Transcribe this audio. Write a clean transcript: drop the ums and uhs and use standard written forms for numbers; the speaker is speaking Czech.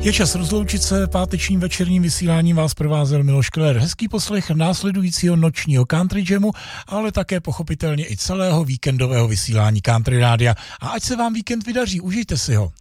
Je čas rozloučit se, pátečním večerním vysíláním vás provázel Miloš Kler. Hezký poslech následujícího nočního Country Jamu, ale také pochopitelně i celého víkendového vysílání Country Rádia. A ať se vám víkend vydaří, užijte si ho.